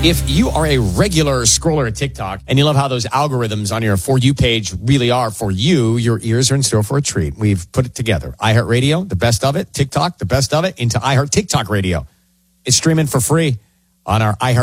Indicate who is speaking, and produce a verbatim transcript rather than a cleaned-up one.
Speaker 1: If you are a regular scroller at TikTok and you love how those algorithms on your For You page really are for you, your ears are in store for a treat. We've put it together. iHeartRadio, the best of it. TikTok, the best of it, into iHeart TikTok Radio. It's streaming for free on our iHeart